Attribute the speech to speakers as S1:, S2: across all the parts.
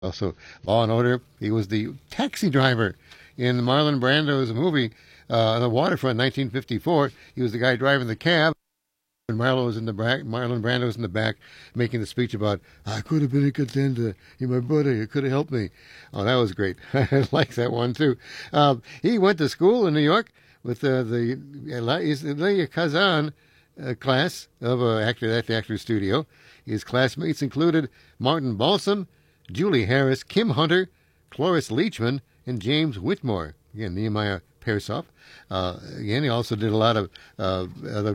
S1: Also, Law and Order. He was the taxi driver in Marlon Brando's movie, The Waterfront, 1954. He was the guy driving the cab. And Marlon Brando's in the back making the speech about, I could have been a contender. You're my brother. You could have helped me. Oh, that was great. I like that one, too. He went to school in New York with the Elia Kazan class of actor at the Actors Studio. His classmates included Martin Balsam, Julie Harris, Kim Hunter, Cloris Leachman, and James Whitmore. Again, Nehemiah Persoff. Again, he also did a lot of other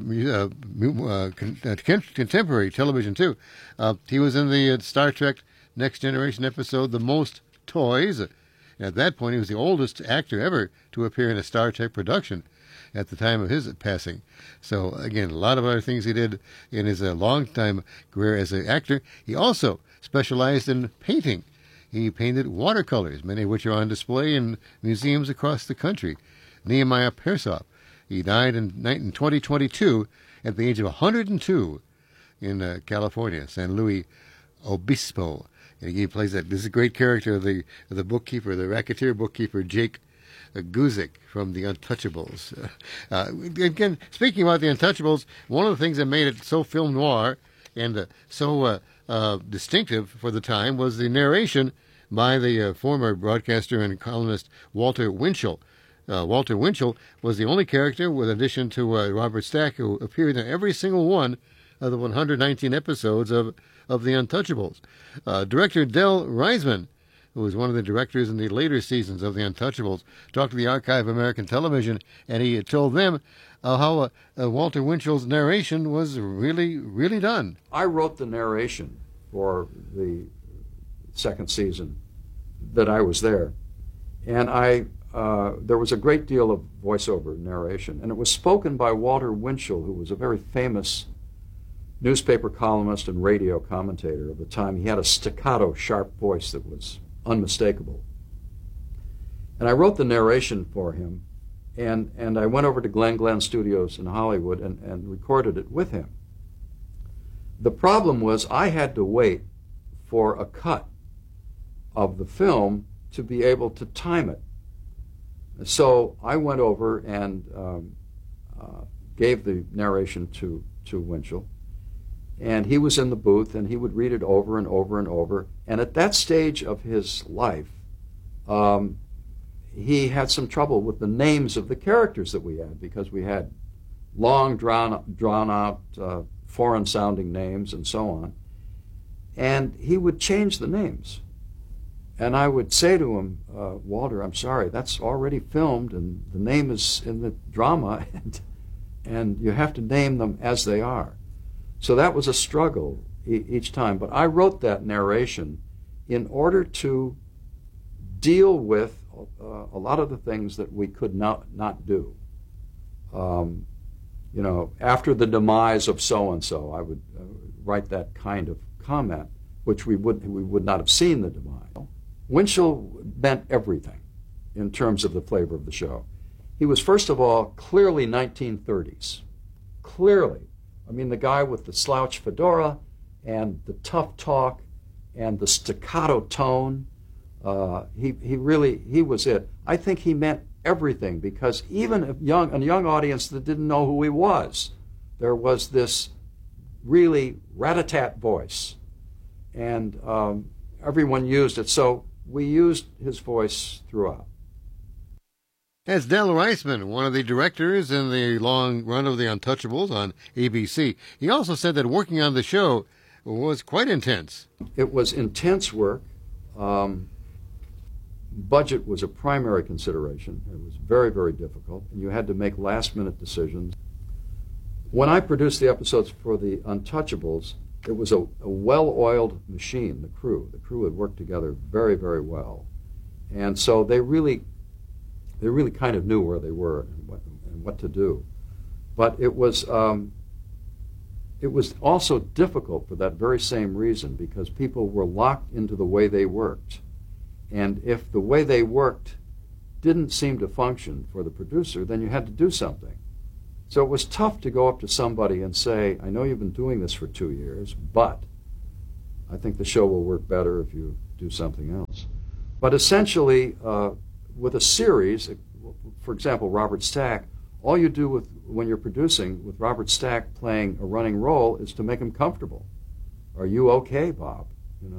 S1: contemporary television, too. He was in the Star Trek Next Generation episode, The Most Toys. At that point, he was the oldest actor ever to appear in a Star Trek production at the time of his passing. So, again, a lot of other things he did in his long-time career as an actor. He also specialized in painting. He painted watercolors, many of which are on display in museums across the country. Nehemiah Persoff. He died in 2022 at the age of 102 in California, San Luis Obispo. And he plays that. This is a great character of the bookkeeper, the racketeer bookkeeper, Jake Guzik from The Untouchables. Again, speaking about The Untouchables, one of the things that made it so film noir and so distinctive for the time was the narration by the former broadcaster and columnist Walter Winchell. Walter Winchell was the only character, with addition to Robert Stack, who appeared in every single one of the 119 episodes of The Untouchables. Director Del Reisman, who was one of the directors in the later seasons of The Untouchables, talked to the Archive of American Television, and he told them how Walter Winchell's narration was really, really done.
S2: I wrote the narration for the second season that I was there, and there was a great deal of voiceover narration, and it was spoken by Walter Winchell, who was a very famous newspaper columnist and radio commentator of the time. He had a staccato, sharp voice that was unmistakable. And I wrote the narration for him, and I went over to Glen Studios in Hollywood and recorded it with him. The problem was I had to wait for a cut of the film to be able to time it. So I went over and gave the narration to Winchell, and he was in the booth, and he would read it over and over and over. And at that stage of his life, he had some trouble with the names of the characters that we had, because we had long, drawn-out, foreign-sounding names and so on. And he would change the names. And I would say to him, Walter, I'm sorry, that's already filmed, and the name is in the drama, and you have to name them as they are. So that was a struggle each time. But I wrote that narration in order to deal with a lot of the things that we could not do. After the demise of so-and-so, I would write that kind of comment, which we would not have seen the demise. Winchell meant everything in terms of the flavor of the show. He was, first of all, clearly 1930s. Clearly. I mean, the guy with the slouch fedora and the tough talk and the staccato tone, he was it. I think he meant everything, because even a young audience that didn't know who he was, there was this really rat-a-tat voice, and everyone used it. So we used his voice throughout.
S1: That's Del Reisman, one of the directors in the long run of The Untouchables on ABC. He also said that working on the show was quite intense.
S2: It was intense work. Budget was a primary consideration. It was very, very difficult, and you had to make last-minute decisions. When I produced the episodes for The Untouchables, it was a well-oiled machine, the crew. The crew had worked together very, very well. And so they really kind of knew where they were and what to do. But it was also difficult for that very same reason, because people were locked into the way they worked. And if the way they worked didn't seem to function for the producer, then you had to do something. So it was tough to go up to somebody and say, I know you've been doing this for 2 years, but I think the show will work better if you do something else. But essentially, with a series, for example, Robert Stack, all you do when you're producing with Robert Stack playing a running role is to make him comfortable. Are you okay, Bob?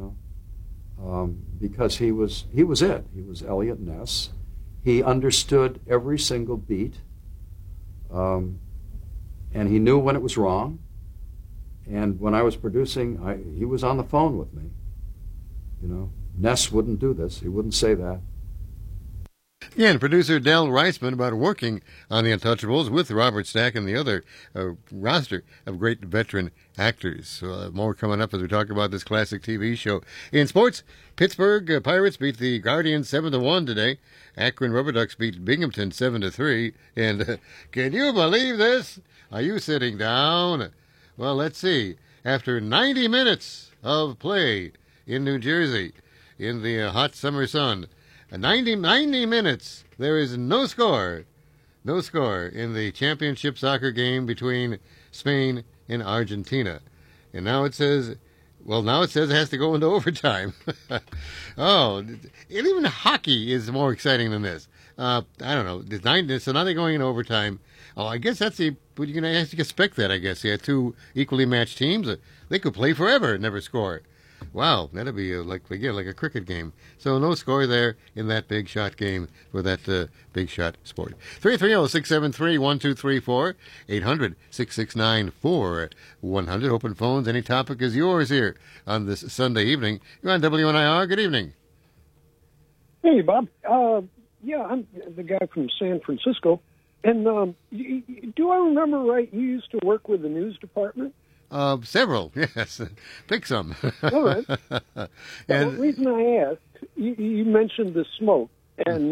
S2: Because he was it. He was Eliot Ness. He understood every single beat, and he knew when it was wrong. And when I was producing, he was on the phone with me. Ness wouldn't do this. He wouldn't say that.
S1: Yeah, and producer Del Reisman about working on The Untouchables with Robert Stack and the other roster of great veteran actors. More coming up as we talk about this classic TV show. In sports, Pittsburgh Pirates beat the Guardians 7-1 today. Akron Rubber Ducks beat Binghamton 7-3. And can you believe this? Are you sitting down? Well, let's see. After 90 minutes of play in New Jersey in the hot summer sun, 90 minutes, there is no score in the championship soccer game between Spain and Argentina. And now it says it has to go into overtime. Oh, even hockey is more exciting than this. I don't know. So now they're going into overtime. Oh, I guess that's but you're going to have to expect that, I guess. You had two equally matched teams. They could play forever and never score. Wow, that'd be like a cricket game. So no score there in that big shot game for that big shot sport. 330-673-1234, 800-669-4100. Open phones. Any topic is yours here on this Sunday evening. You're on WNIR. Good evening.
S3: Hey, Bob. Yeah, I'm the guy from San Francisco. And do I remember right, you used to work with the news department?
S1: Several, yes. Pick some.
S3: All right. And the reason I asked, you mentioned the smoke, and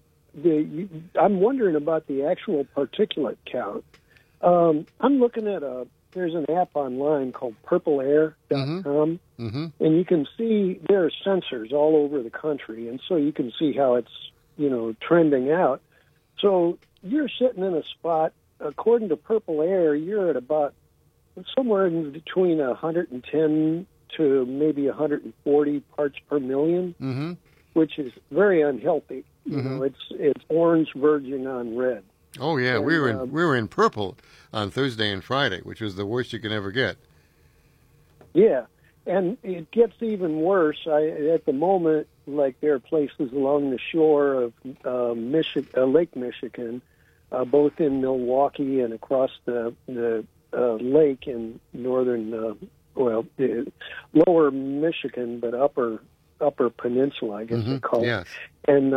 S3: I'm wondering about the actual particulate count. I'm looking at there's an app online called purpleair.com, and you can see there are sensors all over the country, and so you can see how it's, trending out. So you're sitting in a spot, according to Purple Air, you're at about somewhere in between 110 to maybe 140 parts per million, which is very unhealthy. It's orange verging on red.
S1: Oh yeah, and we were in purple on Thursday and Friday, which was the worst you can ever get.
S3: Yeah, and it gets even worse. At the moment, like there are places along the shore of Lake Michigan, both in Milwaukee and across the lake in northern, lower Michigan, but upper peninsula, I guess they call it. And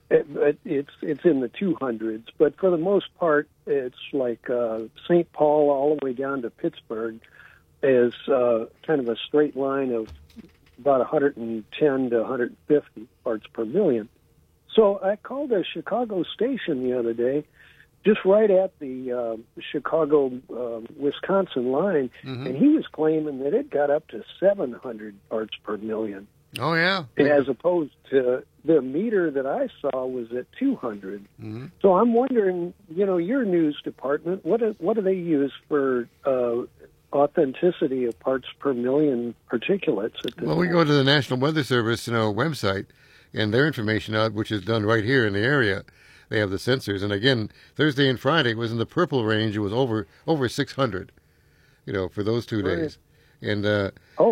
S3: it's in the 200s. But for the most part, it's like St. Paul all the way down to Pittsburgh is kind of a straight line of about 110 to 150 parts per million. So I called a Chicago station the other day, just right at the Chicago-Wisconsin line, and he was claiming that it got up to 700 parts per million.
S1: Oh, yeah.
S3: As opposed to the meter that I saw was at 200. So I'm wondering, your news department, what do they use for authenticity of parts per million particulates?
S1: Well, we go to the National Weather Service, website, and their information out, which is done right here in the area. They have the sensors, and again, Thursday and Friday was in the purple range. It was over 600, for those 2 days. And
S3: this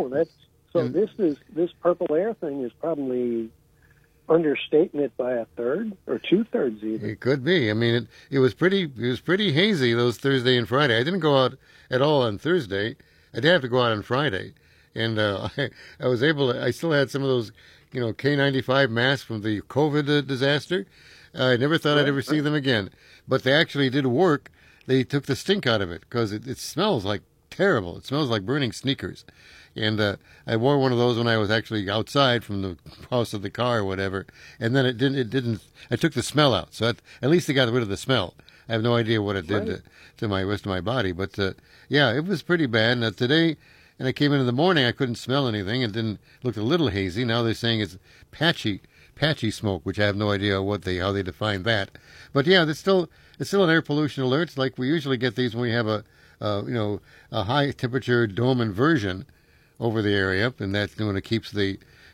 S3: Purple Air thing is probably understating it by a third or 2/3 even.
S1: It could be. I mean, it was pretty hazy those Thursday and Friday. I didn't go out at all on Thursday. I did have to go out on Friday, and I was able to. I still had some of those, K95 masks from the COVID disaster. I never thought I'd ever see them again, but they actually did work. They took the stink out of it because it smells like terrible. It smells like burning sneakers. And I wore one of those when I was actually outside from the house of the car or whatever. And then it didn't. I took the smell out, so at least it got rid of the smell. I have no idea what it did to my rest of my body, but yeah, it was pretty bad. And today, and I came in the morning, I couldn't smell anything. It looked a little hazy. Now they're saying it's patchy smoke, which I have no idea how they define that. But yeah, it's still an air pollution alert. It's like we usually get these when we have a high temperature dome inversion over the area, and that's when it keeps the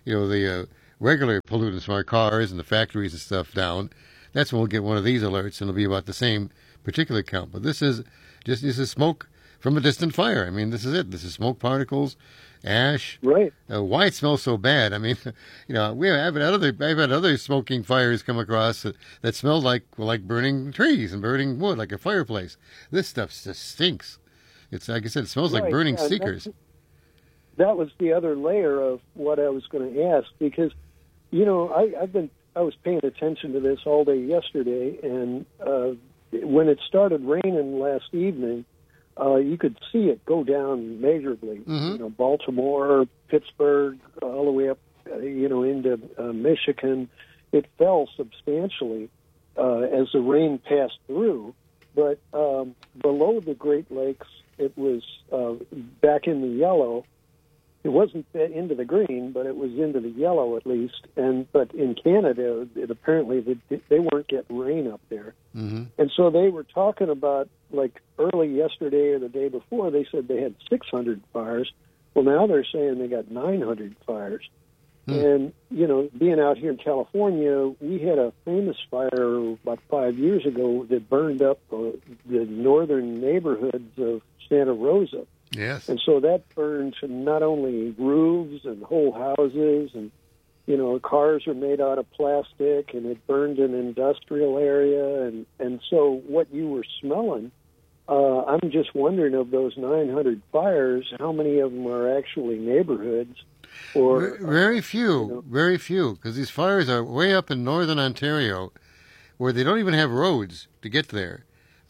S1: the regular pollutants from our cars and the factories and stuff down, that's when we'll get one of these alerts, and it'll be about the same particular count. But this is smoke from a distant fire. I mean, this is it. This is smoke particles, ash.
S3: Right.
S1: Why it smells so bad? I mean, I've had other smoking fires come across that smelled like burning trees and burning wood, like a fireplace. This stuff just stinks. It's like I said, it smells like burning seekers.
S3: That was the other layer of what I was going to ask, because I was paying attention to this all day yesterday, and when it started raining last evening, you could see it go down measurably.
S1: Mm-hmm.
S3: Baltimore, Pittsburgh, all the way up, into Michigan. It fell substantially as the rain passed through, but below the Great Lakes, it was back in the yellow. It wasn't into the green, but it was into the yellow at least. But in Canada, apparently they weren't getting rain up there.
S1: Mm-hmm.
S3: And so they were talking about, like early yesterday or the day before, they said they had 600 fires. Well, now they're saying they got 900 fires. And, being out here in California, we had a famous fire about 5 years ago that burned up the northern neighborhoods of Santa Rosa.
S1: Yes.
S3: And so that burned not only roofs and whole houses, and, cars are made out of plastic, and it burned an industrial area. And so what you were smelling, I'm just wondering, of those 900 fires, how many of them are actually neighborhoods? Or
S1: very few, because these fires are way up in northern Ontario, where they don't even have roads to get there.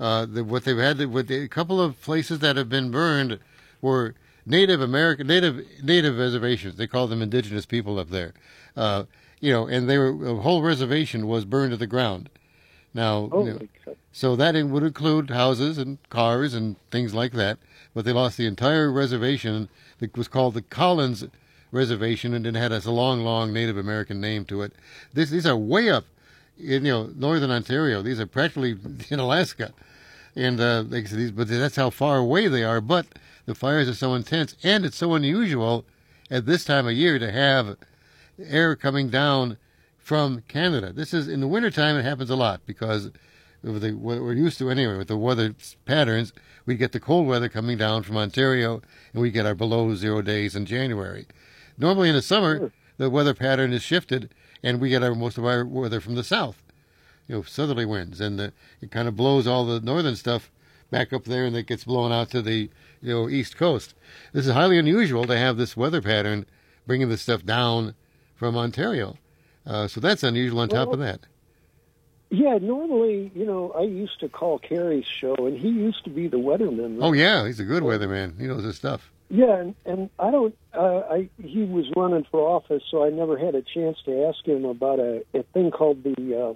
S1: A couple of places that have been burned were Native reservations. They call them indigenous people up there. And a whole reservation was burned to the ground. Now, so that would include houses and cars and things like that. But they lost the entire reservation. It was called the Collins Reservation, and it had a long Native American name to it. These are way up in northern Ontario. These are practically in Alaska. And but that's how far away they are. But the fires are so intense, and it's so unusual at this time of year to have air coming down from Canada. This is in the wintertime. It happens a lot because of what we're used to anyway. With the weather patterns, we get the cold weather coming down from Ontario, and we get our below 0 days in January. Normally in the summer, the weather pattern is shifted, and we get most of our weather from the south. Southerly winds, and it kind of blows all the northern stuff back up there, and it gets blown out to the east coast. This is highly unusual to have this weather pattern bringing this stuff down from Ontario. So that's unusual on top of that.
S3: Yeah, normally, I used to call Kerry's show, and he used to be the weatherman. Right?
S1: Oh, yeah, he's a good weatherman. He knows his stuff.
S3: Yeah, and I don't. He was running for office, so I never had a chance to ask him about a thing called the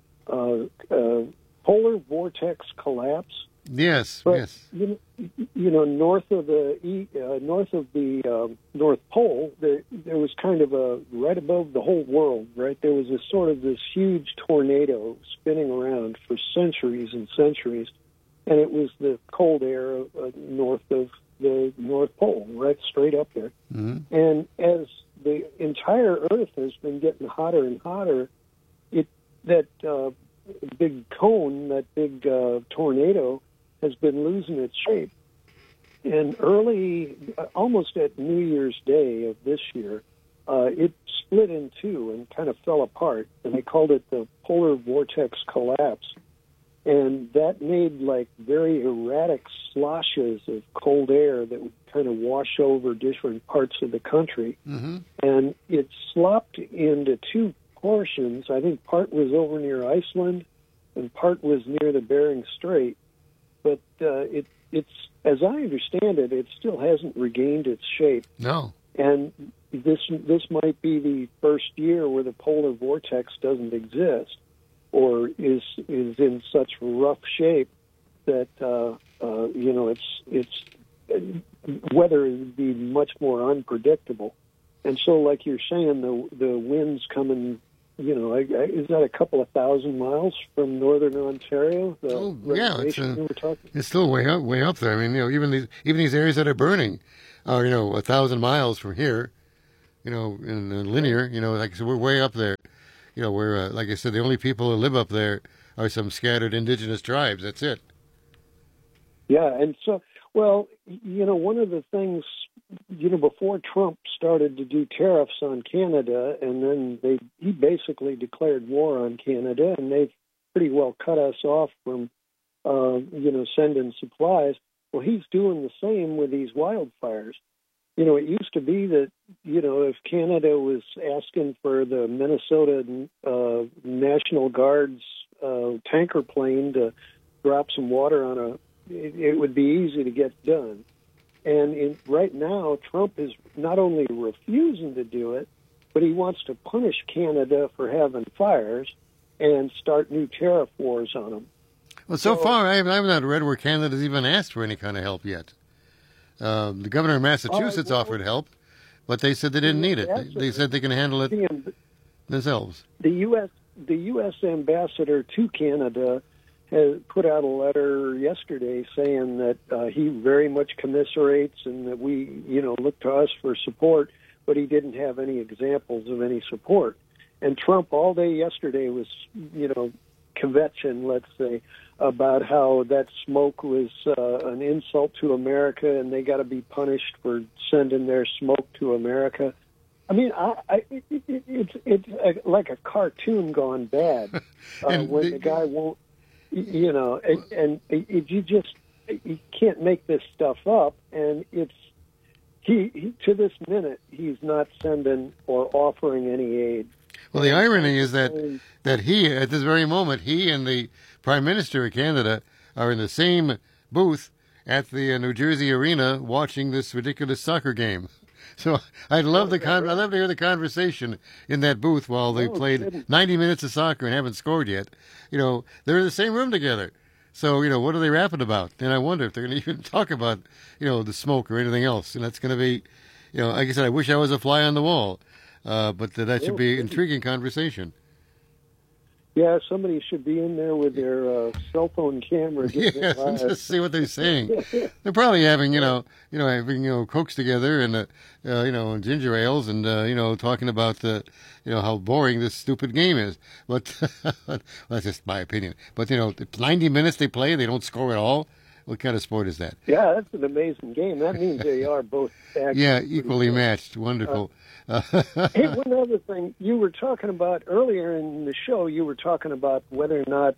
S3: polar vortex collapse.
S1: Yes,
S3: but,
S1: yes.
S3: North of the North Pole, there was kind of right above the whole world, right? There was this huge tornado spinning around for centuries and centuries, and it was the cold air north of the North Pole, right straight up there.
S1: Mm-hmm.
S3: And as the entire Earth has been getting hotter and hotter, that big cone, that big tornado, has been losing its shape. And almost at New Year's Day of this year, it split in two and kind of fell apart, and they called it the polar vortex collapse. And that made very erratic sloshes of cold air that would kind of wash over different parts of the country.
S1: Mm-hmm.
S3: And it slopped into two portions. I think part was over near Iceland and part was near the Bering Strait. But it's, as I understand it, it still hasn't regained its shape.
S1: No.
S3: And this might be the first year where the polar vortex doesn't exist, or is in such rough shape that it's weather would be much more unpredictable. And so, like you're saying, the winds coming, is that a couple of thousand miles from northern Ontario?
S1: It's still way up there. I mean, even these areas that are burning are 1,000 miles from here. in linear, like I said, we're way up there. We're, like I said, the only people who live up there are some scattered indigenous tribes. That's it.
S3: Yeah, and so, well, one of the things, before Trump started to do tariffs on Canada, and then he basically declared war on Canada, and they've pretty well cut us off from, sending supplies. Well, he's doing the same with these wildfires. It used to be that, if Canada was asking for the Minnesota National Guard's tanker plane to drop some water on it would be easy to get done. And right now, Trump is not only refusing to do it, but he wants to punish Canada for having fires and start new tariff wars on them.
S1: Well, so far, I've not read where Canada's even asked for any kind of help yet. The governor of Massachusetts offered help, but they said they didn't need it. They said they can handle it themselves.
S3: The U.S. ambassador to Canada has put out a letter yesterday saying that he very much commiserates and that we, look to us for support, but he didn't have any examples of any support. And Trump all day yesterday was, kvetching, let's say, about how that smoke was an insult to America and they got to be punished for sending their smoke to America. I mean, it's like a cartoon gone bad when the guy won't, and you can't make this stuff up. And he to this minute, he's not sending or offering any aid.
S1: Well, the irony is that he, at this very moment, he and the Prime Minister of Canada are in the same booth at the New Jersey Arena watching this ridiculous soccer game. So I'd love to hear the conversation in that booth while they played 90 minutes of soccer and haven't scored yet. They're in the same room together. So, what are they rapping about? And I wonder if they're going to even talk about, the smoke or anything else. And that's going to be, like I said, I wish I was a fly on the wall. But that should be an intriguing conversation.
S3: Yeah, somebody should be in there with their cell phone camera.
S1: Yeah, just see what they're saying. They're probably having, cokes together and, ginger ales and, talking about, how boring this stupid game is. But that's just my opinion. But, 90 minutes they play, they don't score at all. What kind of sport is that?
S3: Yeah, that's an amazing game. That means they are both
S1: equally matched. Wonderful.
S3: Hey, one other thing. You were talking about earlier in the show, you were talking about whether or not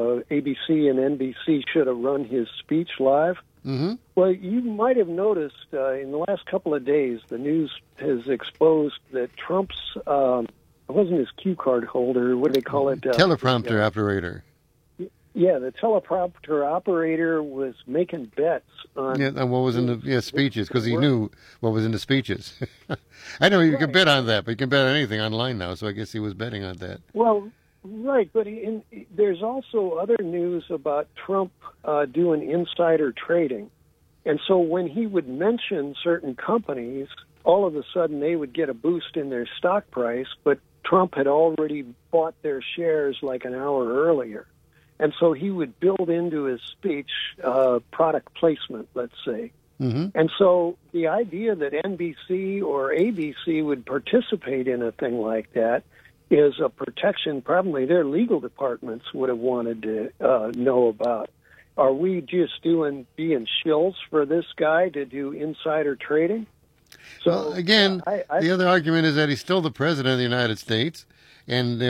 S3: ABC and NBC should have run his speech live.
S1: Mm-hmm.
S3: Well, you might have noticed in the last couple of days, the news has exposed that Trump's, it wasn't his cue card holder, what do they call it?
S1: Teleprompter operator.
S3: Yeah, the teleprompter operator was making bets on...
S1: and what was in the speeches, because he knew what was in the speeches. I know you can bet on that, but you can bet on anything online now, so I guess he was betting on that.
S3: Well, right, but there's also other news about Trump doing insider trading. And so when he would mention certain companies, all of a sudden they would get a boost in their stock price, but Trump had already bought their shares like an hour earlier. And so he would build into his speech product placement, let's say.
S1: Mm-hmm.
S3: And so the idea that NBC or ABC would participate in a thing like that is a protection probably their legal departments would have wanted to know about. Are we just being shills for this guy to do insider trading? So
S1: well, again, the other argument is that he's still the president of the United States, and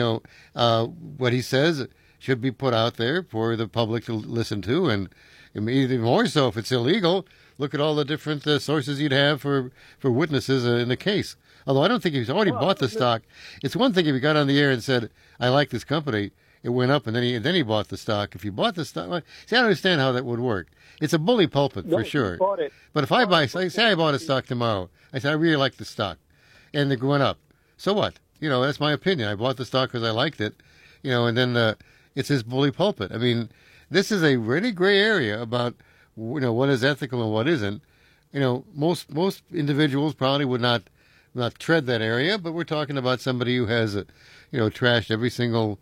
S1: what he says should be put out there for the public to listen to, and even more so if it's illegal. Look at all the different sources you'd have for witnesses in the case. Although I don't think he's already bought the stock. It's one thing if he got on the air and said, "I like this company," it went up, and then he bought the stock. If he bought the stock, see, I don't understand how that would work. It's a bully pulpit for sure. But if I say I bought a stock tomorrow, I say I really like the stock, and it went up. So what? That's my opinion. I bought the stock because I liked it, and then. It's his bully pulpit. I mean, this is a really gray area about what is ethical and what isn't. Most individuals probably would not tread that area, but we're talking about somebody who has trashed every single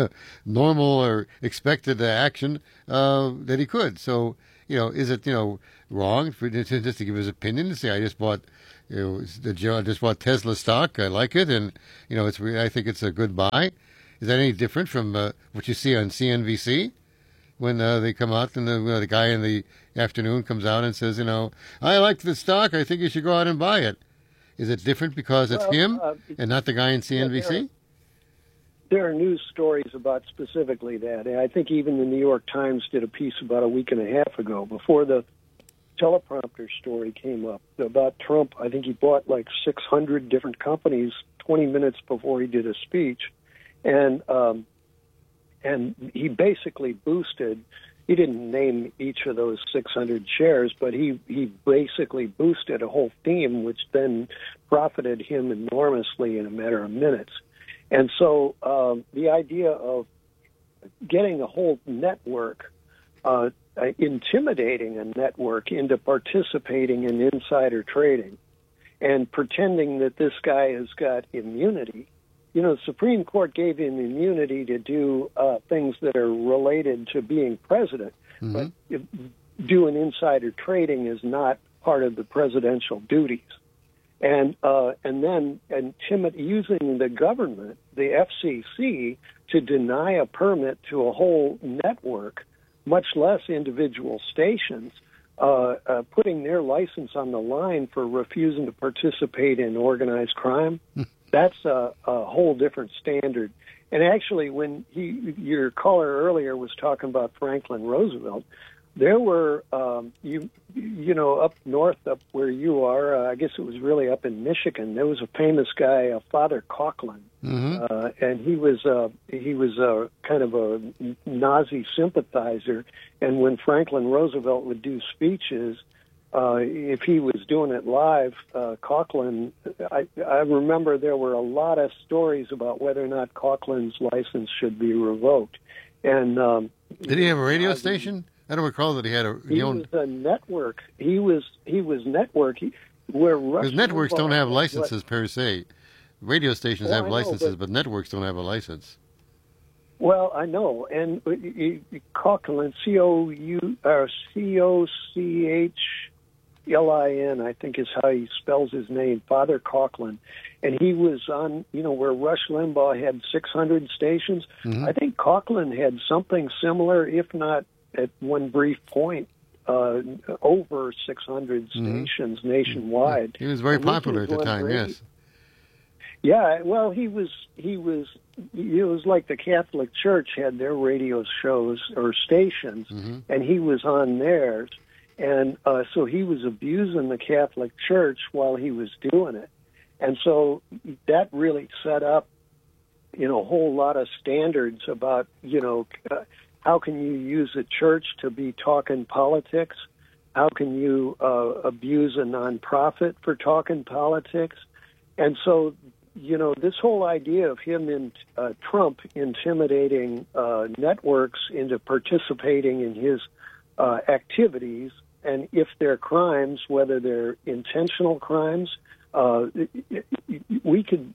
S1: normal or expected action that he could. So is it wrong for just to give his opinion and say I just bought I just bought Tesla stock. I like it, and I think it's a good buy. Is that any different from what you see on CNBC when they come out and the guy in the afternoon comes out and says, I like the stock. I think you should go out and buy it. Is it different because it's him and not the guy in CNBC?
S3: There are news stories about specifically that. I think even the New York Times did a piece about a week and a half ago before the teleprompter story came up about Trump. I think he bought like 600 different companies 20 minutes before he did a speech. And he basically boosted, he didn't name each of those 600 shares, but he basically boosted a whole theme, which then profited him enormously in a matter of minutes. And so the idea of getting a whole network, intimidating a network into participating in insider trading and pretending that this guy has got immunity. The Supreme Court gave him immunity to do things that are related to being president, but doing insider trading is not part of the presidential duties. And then using the government, the FCC, to deny a permit to a whole network, much less individual stations, putting their license on the line for refusing to participate in organized crime. That's a whole different standard. And actually, when your caller earlier was talking about Franklin Roosevelt, there were, up north, up where you are, I guess it was really up in Michigan, there was a famous guy, Father Coughlin, and he was kind of a Nazi sympathizer. And when Franklin Roosevelt would do speeches, if he was doing it live, Coughlin, I remember there were a lot of stories about whether or not Coughlin's license should be revoked. And
S1: did he have a radio station? I don't recall that he had
S3: He was a network. He was network.
S1: Because networks don't have licenses per se. Radio stations have licenses, but networks don't have a license.
S3: Well, I know. And Coughlin, Cochlin, I think is how he spells his name, Father Coughlin. And he was on, where Rush Limbaugh had 600 stations. I think Coughlin had something similar, if not at one brief point, over 600 stations nationwide.
S1: He was very popular at the time, yes.
S3: Yeah, well, he was like the Catholic Church had their radio shows or stations, and he was on theirs. And so he was abusing the Catholic Church while he was doing it. And so that really set up, a whole lot of standards about, how can you use a church to be talking politics? How can you abuse a nonprofit for talking politics? And so, this whole idea of him and Trump intimidating networks into participating in his activities, and if they're crimes, whether they're intentional crimes, we could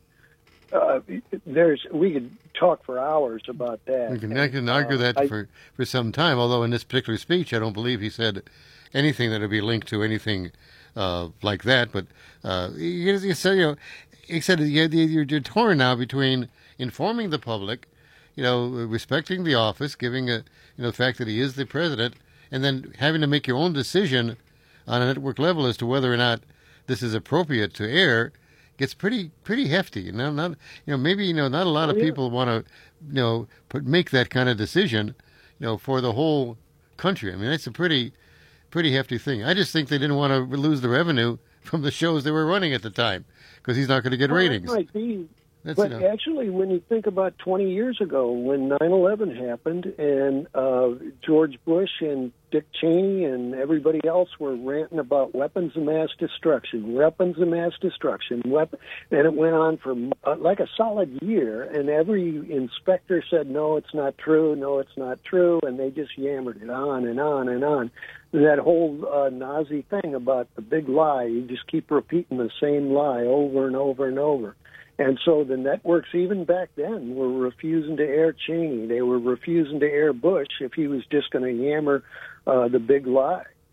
S3: talk for hours about that.
S1: I can argue that for some time, although in this particular speech, I don't believe he said anything that would be linked to anything like that. But he said you're torn now between informing the public, respecting the office, giving the fact that he is the president, and then having to make your own decision on a network level as to whether or not this is appropriate to air. Gets pretty hefty. Not a lot of people want to make that kind of decision, for the whole country. I mean, that's a pretty hefty thing. I just think they didn't want to lose the revenue from the shows they were running at the time because he's not going to get ratings.
S3: That might be. But actually, when you think about 20 years ago, when 9/11 happened, and George Bush and Dick Cheney and everybody else were ranting about weapons of mass destruction, and it went on for like a solid year, and every inspector said, no, it's not true, and they just yammered it on and on and on. That whole Nazi thing about the big lie, you just keep repeating the same lie over and over and over. And so the networks, even back then, were refusing to air Cheney. They were refusing to air Bush if he was just going to yammer the big lie.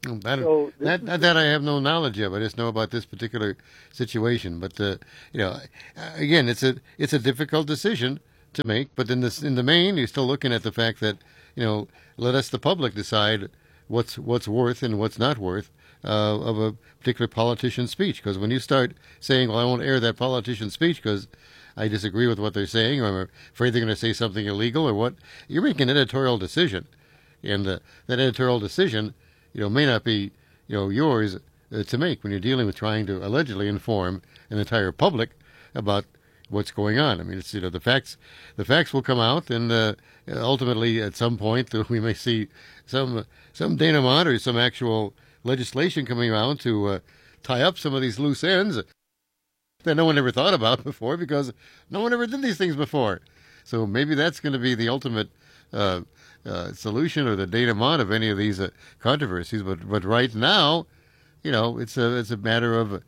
S3: So
S1: that I have no knowledge of. I just know about this particular situation. But again, it's a difficult decision to make. But in the main, you're still looking at the fact that let us, the public, decide what's worth and what's not worth of a particular politician's speech. Because when you start saying, "Well, I won't air that politician's speech because I disagree with what they're saying, or I'm afraid they're going to say something illegal," or what, you're making an editorial decision, and that editorial decision, may not be, yours to make when you're dealing with trying to allegedly inform an entire public about what's going on. I mean, it's the facts will come out, and ultimately, at some point, we may see some denouement or some actual legislation coming around to tie up some of these loose ends that no one ever thought about before, because no one ever did these things before. So maybe that's going to be the ultimate solution or the denouement of any of these controversies. But right now, it's a matter of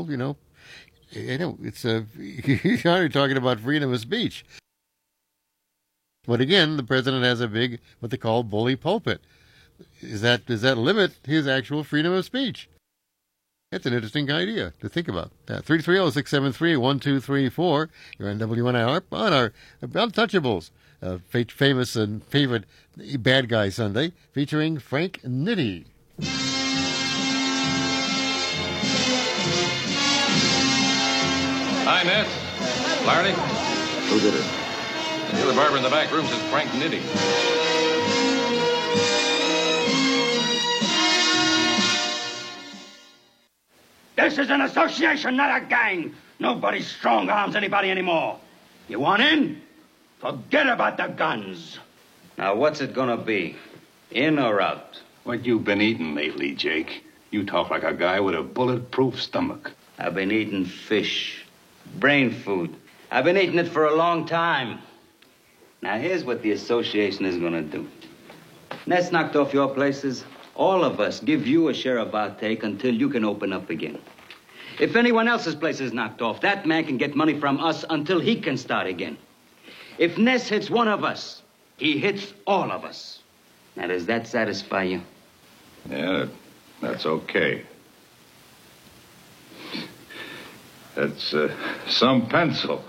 S1: it's you're talking about freedom of speech. But again, the president has a big, what they call, bully pulpit. Does that limit his actual freedom of speech? That's an interesting idea to think about. 330-673-1234. You're on WNIR on our Untouchables, famous and favorite Bad Guy Sunday, featuring Frank Nitti.
S4: Hi, Ness. Larry?
S2: Who did it?
S4: You're the barber in the back room says Frank Nitti.
S5: This is an association, not a gang. Nobody strong arms anybody anymore. You want in? Forget about the guns.
S6: Now, what's it gonna be? In or out?
S7: What you been eating lately, Jake? You talk like a guy with a bulletproof stomach.
S6: I've been eating fish. Brain food. I've been eating it for a long time. Now, here's what the association is gonna do. Nets knocked off your places. All of us give you a share of our take until you can open up again. If anyone else's place is knocked off, that man can get money from us until he can start again. If Ness hits one of us, he hits all of us. Now, does that satisfy you?
S7: Yeah, that's okay. That's some pencil.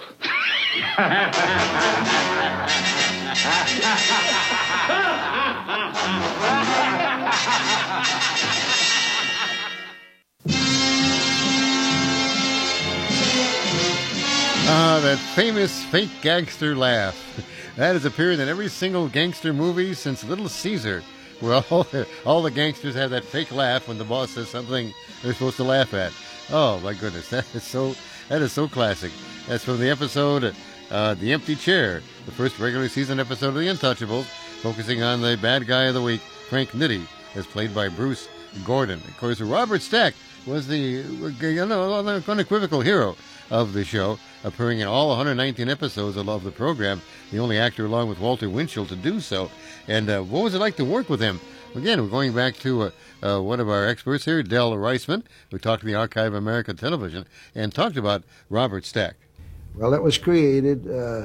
S1: That famous fake gangster laugh. That has appeared in every single gangster movie since Little Caesar, where all the gangsters have that fake laugh when the boss says something they're supposed to laugh at. Oh my goodness, that is so classic. That's from the episode The Empty Chair, the first regular season episode of The Untouchables, focusing on the bad guy of the week, Frank Nitti, as played by Bruce Gordon. Of course, Robert Stack was the unequivocal hero of the show, appearing in all 119 episodes of the program, the only actor along with Walter Winchell to do so. And what was it like to work with him? Again, we're going back to one of our experts here, Del Reisman, who talked to the Archive of American Television and talked about Robert Stack.
S8: Well, it was created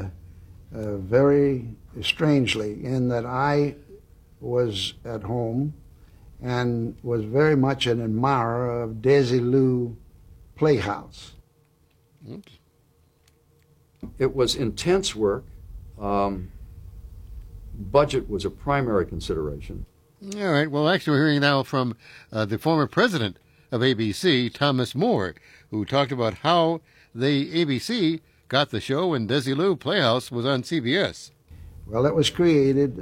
S8: very strangely in that I was at home and was very much an admirer of Desilu Playhouse.
S1: Oops.
S2: It was intense work. Budget was a primary consideration.
S1: All right. Well, actually, we're hearing now from the former president of ABC, Thomas More, who talked about how the ABC got the show when Desilu Playhouse was on CBS.
S8: Well, it was created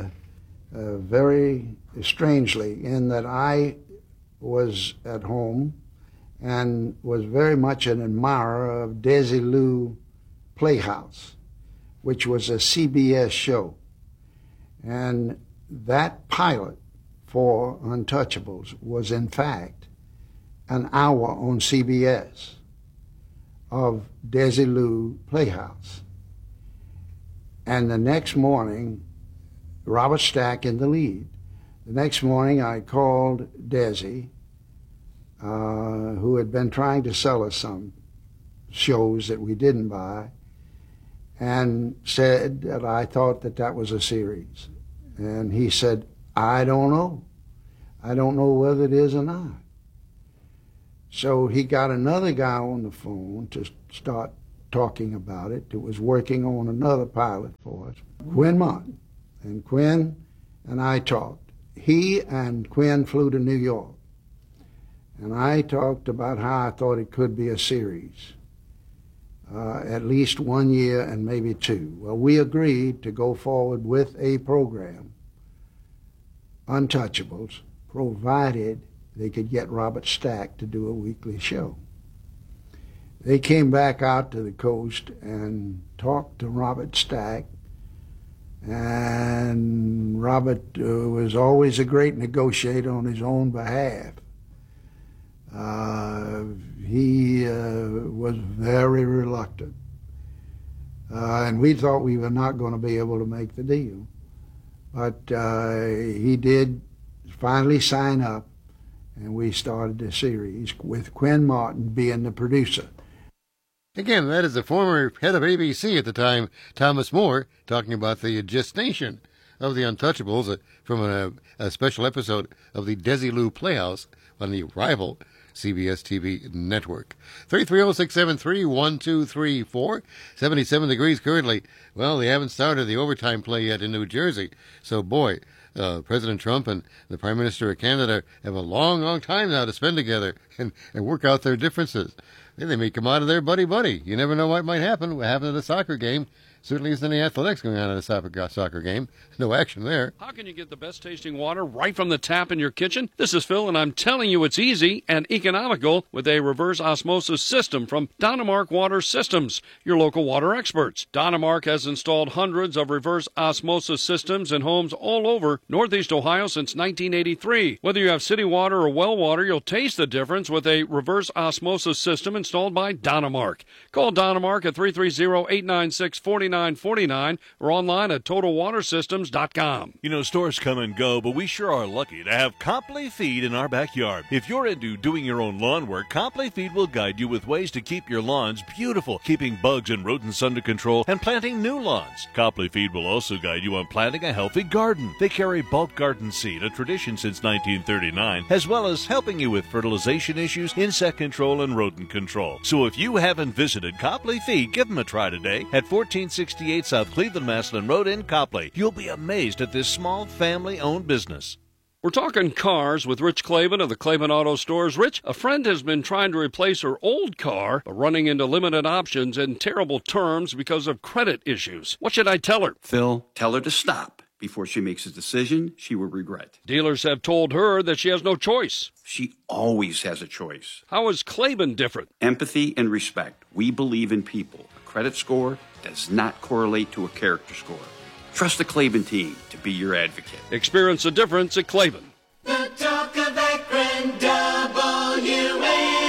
S8: very strangely in that I was at home and was very much an admirer of Desilu Playhouse, which was a CBS show. And that pilot for Untouchables was, in fact, an hour on CBS of Desilu Playhouse. And the next morning, Robert Stack in the lead. The next morning, I called Desi, who had been trying to sell us some shows that we didn't buy, and said that I thought that was a series. And he said, I don't know. I don't know whether it is or not. So he got another guy on the phone to start talking about it, that was working on another pilot for us, Quinn Martin. And Quinn and I talked. He and Quinn flew to New York. And I talked about how I thought it could be a series, at least 1 year and maybe 2. Well, we agreed to go forward with a program, Untouchables, provided they could get Robert Stack to do a weekly show. They came back out to the coast and talked to Robert Stack, and Robert was always a great negotiator on his own behalf. He was very reluctant, and we thought we were not going to be able to make the deal. But he did finally sign up, and we started the series with Quinn Martin being the producer.
S1: Again, that is the former head of ABC at the time, Thomas Moore, talking about the gestation of the Untouchables from a special episode of the Desilu Playhouse on the rival CBS TV network. 330-673-1234. 77 degrees currently. Well, they haven't started the overtime play yet in New Jersey. So, boy, President Trump and the Prime Minister of Canada have a long, long time now to spend together and work out their differences. They may come out of there buddy-buddy. You never know what might happen. What happened at a soccer game certainly isn't any athletics going on at a soccer game. No action there.
S9: How can you get the best tasting water right from the tap in your kitchen? This is Phil, and I'm telling you it's easy and economical with a reverse osmosis system from Donemark Water Systems, your local water experts. Donemark has installed hundreds of reverse osmosis systems in homes all over Northeast Ohio since 1983. Whether you have city water or well water, you'll taste the difference with a reverse osmosis system installed by Donemark. Call Donemark at 330-896-4949 or online at TotalWaterSystems.com.
S10: You know, stores come and go, but we sure are lucky to have Copley Feed in our backyard. If you're into doing your own lawn work, Copley Feed will guide you with ways to keep your lawns beautiful, keeping bugs and rodents under control, and planting new lawns. Copley Feed will also guide you on planting a healthy garden. They carry bulk garden seed, a tradition since 1939, as well as helping you with fertilization issues, insect control, and rodent control. So if you haven't visited Copley Feed, give them a try today at 1468 South Cleveland-Massillon Road in Copley. You'll be amazed at this small family-owned business.
S9: We're talking cars with Rich Clavin of the Clavin Auto Stores. Rich, a friend has been trying to replace her old car, but running into limited options and terrible terms because of credit issues. What should I tell her?
S11: Phil, tell her to stop. Before she makes a decision, she will regret.
S9: Dealers have told her that she has no choice.
S11: She always has a choice.
S9: How is Clavin different?
S11: Empathy and respect. We believe in people. A credit score does not correlate to a character score. Trust the Clavin team to be your advocate.
S9: Experience the difference at Clavin.
S12: The talk of Akron, WNIR.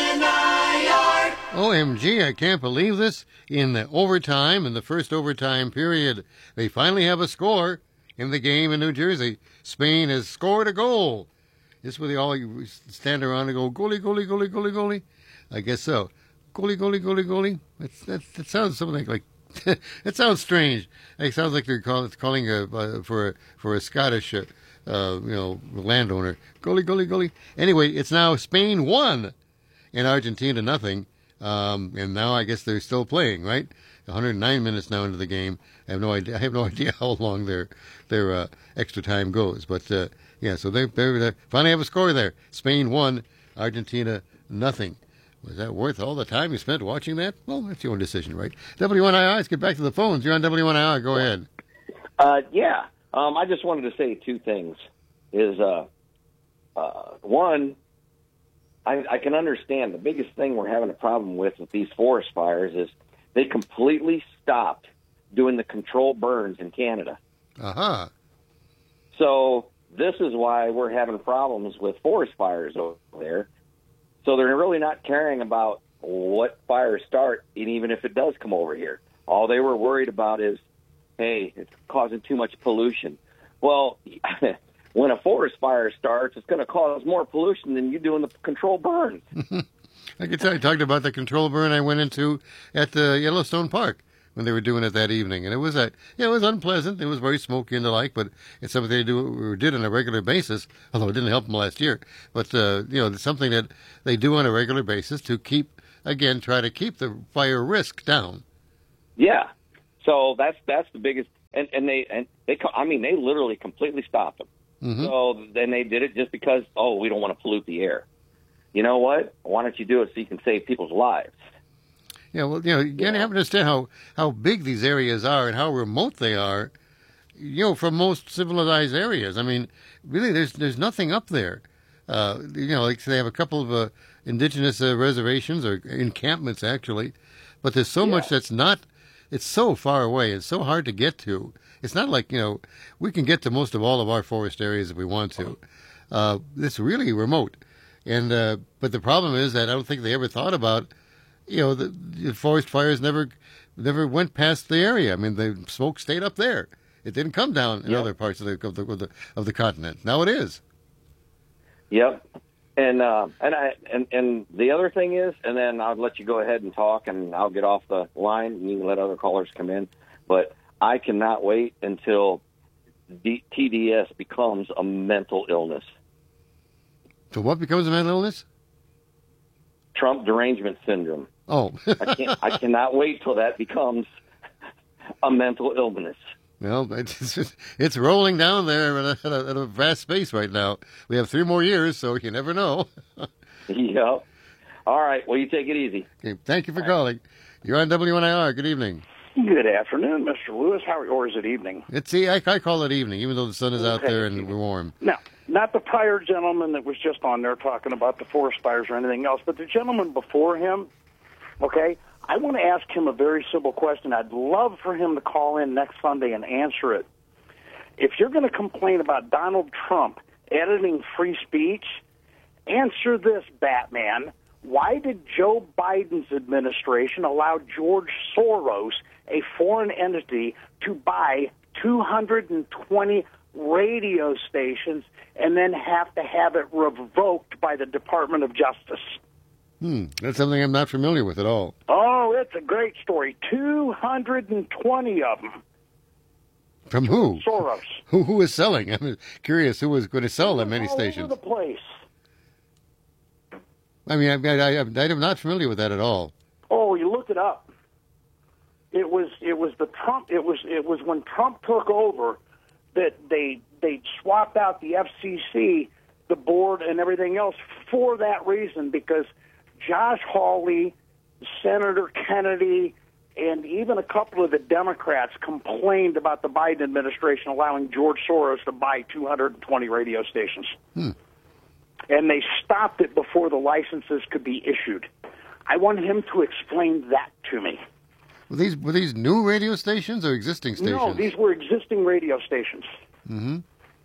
S1: OMG, I can't believe this. In the first overtime period, they finally have a score in the game in New Jersey. Spain has scored a goal. This is where they all stand around and go, goalie, goalie, goalie, goalie, goalie. I guess so. Goalie, goalie, goalie, goalie. That sounds something like it sounds strange. It sounds like they're calling for a Scottish landowner. Goalie, goalie, goalie. Anyway, it's now Spain 1 and Argentina 0. And now I guess they're still playing, right? 109 minutes now into the game. I have no idea how long their extra time goes. But so they finally have a score there. Spain 1, Argentina 0. Was that worth all the time you spent watching that? Well, that's your own decision, right? W1IR, let's get back to the phones. You're on W1IR. Go ahead.
S13: I just wanted to say two things. One, I can understand the biggest thing we're having a problem with these forest fires is they completely stopped doing the controlled burns in Canada.
S1: Uh-huh.
S13: So this is why we're having problems with forest fires over there. So they're really not caring about what fires start, and even if it does come over here. All they were worried about is, hey, it's causing too much pollution. Well, when a forest fire starts, it's going to cause more pollution than you doing the controlled burns.
S1: I can tell you, talked about the controlled burn I went into at the Yellowstone Park when they were doing it that evening, and it was it was unpleasant. It was very smoky and the like, but it's something they did on a regular basis. Although it didn't help them last year, but it's something that they do on a regular basis to try to keep the fire risk down.
S13: Yeah, so that's the biggest, and they literally completely stopped them.
S1: Mm-hmm.
S13: So then they did it just because we don't want to pollute the air. You know what? Why don't you do it so you can save people's lives?
S1: Yeah, well, you have to understand how big these areas are and how remote they are, from most civilized areas. I mean, really, there's nothing up there. Like they have a couple of indigenous reservations or encampments, actually, but there's so much that's not, it's so far away. It's so hard to get to. It's not like, we can get to most of all of our forest areas if we want to. It's really remote. And but the problem is that I don't think they ever thought about, the forest fires never went past the area. I mean, the smoke stayed up there. It didn't come down in other parts of the continent. Now it is.
S13: Yep. And the other thing is, and then I'll let you go ahead and talk, and I'll get off the line, and you can let other callers come in. But I cannot wait until TDS becomes a mental illness.
S1: So what becomes a mental illness?
S13: Trump derangement syndrome.
S1: Oh.
S13: I cannot wait till that becomes a mental illness.
S1: Well, it's rolling down there at a vast pace right now. We have 3 more years, so you never know.
S13: Yep. All right. Well, you take it easy.
S1: Okay. Thank you for calling. You're on WNIR. Good evening.
S14: Good afternoon, Mr. Lewis. Or is it evening?
S1: I call it evening, even though the sun is out there and we're warm.
S14: No, not the prior gentleman that was just on there talking about the forest fires or anything else, but the gentleman before him, okay? I want to ask him a very simple question. I'd love for him to call in next Sunday and answer it. If you're going to complain about Donald Trump editing free speech, answer this, Batman. Why did Joe Biden's administration allow George Soros, a foreign entity, to buy 220 radio stations and then have to have it revoked by the Department of Justice?
S1: That's something I'm not familiar with at all.
S14: Oh, it's a great story. 220 of them.
S1: From who?
S14: Soros.
S1: Who is selling? I'm curious who was going to sell that many stations.
S14: All over the place.
S1: I mean, I'm not familiar with that at all.
S14: Oh, you look it up. It was the Trump. It was when Trump took over that they swapped out the FCC, the board, and everything else for that reason, because Josh Hawley, Senator Kennedy, and even a couple of the Democrats complained about the Biden administration allowing George Soros to buy 220 radio stations. And they stopped it before the licenses could be issued. I want him to explain that to me.
S1: Were these new radio stations or existing stations?
S14: No, these were existing radio stations.
S1: Mm-hmm.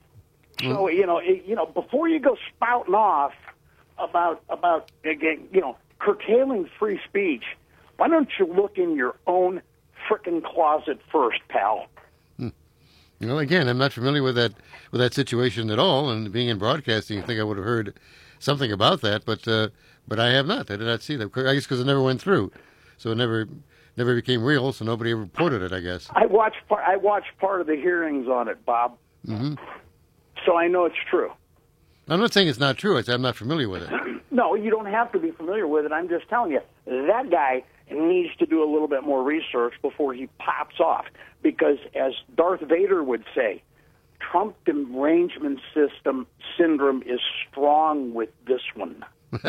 S14: So before you go spouting off about curtailing free speech, why don't you look in your own frickin' closet first, pal?
S1: Well, again, I'm not familiar with that situation at all, and being in broadcasting, you think I would have heard something about that, but I have not. I did not see that. I guess because it never went through, so it never became real, so nobody reported it, I guess.
S14: I watched part of the hearings on it, Bob.
S1: Mm-hmm.
S14: So I know it's true.
S1: I'm not saying it's not true. I'm not familiar with it.
S14: No, you don't have to be familiar with it. I'm just telling you, that guy needs to do a little bit more research before he pops off. Because as Darth Vader would say, Trump derangement syndrome is strong with this one.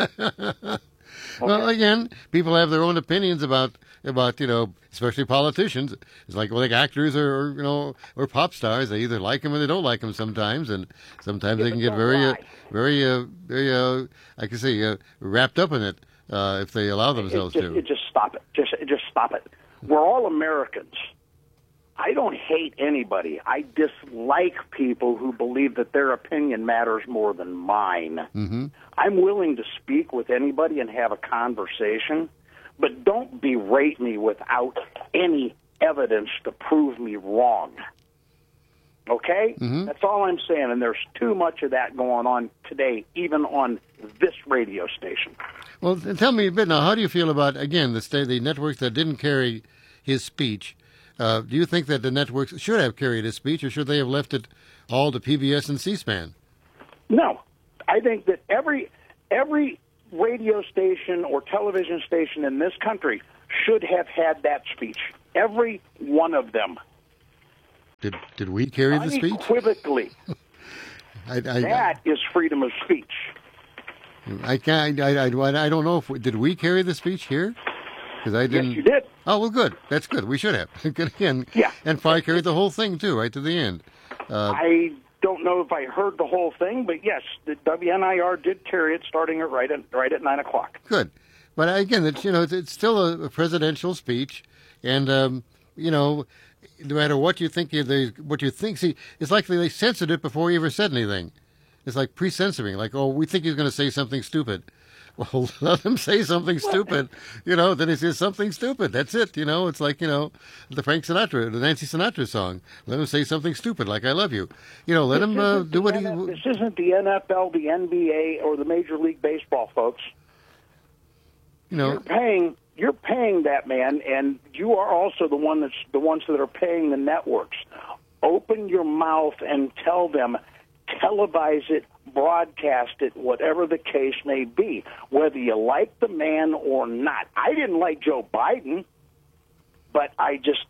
S1: Well, again, people have their own opinions about especially politicians. It's like actors or pop stars. They either like them or they don't like them sometimes, and sometimes they can get very I can say wrapped up in it if they allow themselves to.
S14: Just stop it. Just stop it. We're all Americans. I don't hate anybody. I dislike people who believe that their opinion matters more than mine.
S1: Mm-hmm.
S14: I'm willing to speak with anybody and have a conversation, but don't berate me without any evidence to prove me wrong. Okay?
S1: Mm-hmm.
S14: That's all I'm saying, and there's too much of that going on today, even on this radio station.
S1: Well, tell me a bit now, how do you feel about, again, the networks that didn't carry his speech. Do you think that the networks should have carried his speech, or should they have left it all to PBS and C-SPAN?
S14: No, I think that every radio station or television station in this country should have had that speech. Every one of them.
S1: Did we carry the speech?
S14: Unequivocally. That is freedom of speech.
S1: I don't know if did we carry the speech here? Because I didn't.
S14: Yes, you did.
S1: Oh well, good. That's good. We should have. Again.
S14: Yeah.
S1: And probably carried the whole thing too, right to the end.
S14: I don't know if I heard the whole thing, but yes, the WNIR did carry it, starting at right at 9 o'clock.
S1: Good, but again, it's still a presidential speech, and no matter what you think, see, it's like they censored it before he ever said anything. It's like pre-censoring, like, oh, we think he's going to say something stupid. Well, let him say something stupid, then he says something stupid. That's it, It's like, the Frank Sinatra, the Nancy Sinatra song. Let him say something stupid, like I love you. Let him do what he...
S14: This isn't the NFL, the NBA, or the Major League Baseball, folks. You're paying that man, and you are also the ones that are paying the networks. Open your mouth and tell them, televise it, broadcast it, whatever the case may be, whether you like the man or not. I didn't like Joe Biden, but I just,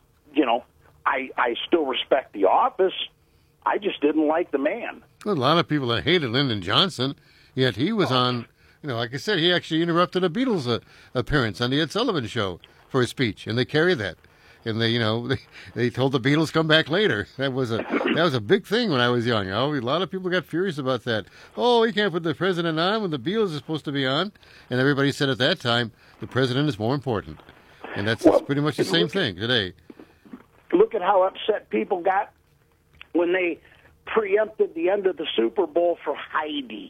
S14: I still respect the office. I just didn't like the man.
S1: Well, a lot of people that hated Lyndon Johnson, yet he was on, like I said, he actually interrupted a Beatles appearance on the Ed Sullivan Show for a speech, and they carried that. And they told the Beatles come back later. That was a big thing when I was young. A lot of people got furious about that. Oh, you can't put the president on when the Beatles are supposed to be on. And everybody said at that time the president is more important. And that's pretty much the same thing today.
S14: Look at how upset people got when they preempted the end of the Super Bowl for Heidi.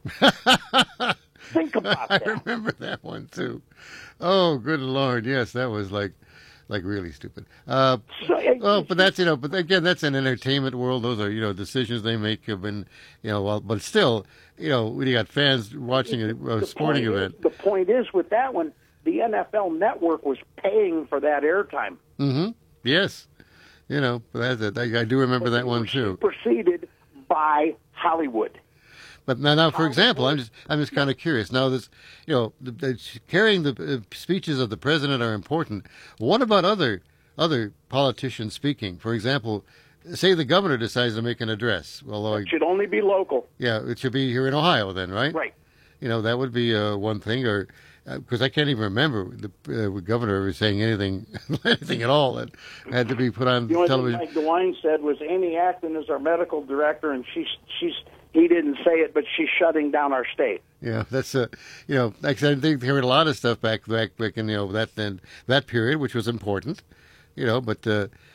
S14: Think about that.
S1: I remember that one too. Oh, good Lord! Yes, that was like really stupid. But that's but again, that's an entertainment world. Those are decisions they make have been but still when you got fans watching a sporting event.
S14: The point is with that one, the NFL Network was paying for that airtime.
S1: Mm-hmm. Yes, but that's I do remember that one too.
S14: Preceded by Hollywood.
S1: But now, for example, I'm just kind of curious. Now, this, carrying the speeches of the president are important. What about other politicians speaking? For example, say the governor decides to make an address. Although
S14: it should only be local.
S1: Yeah, it should be here in Ohio then, right?
S14: Right.
S1: That would be one thing. Or because I can't even remember the governor ever saying anything at all that had to be put on television.
S14: Thing Mike DeWine said was Amy Acton is our medical director, and he didn't say it, but she's shutting down our state.
S1: Yeah, that's like I said, I think they heard a lot of stuff back in that period, which was important. But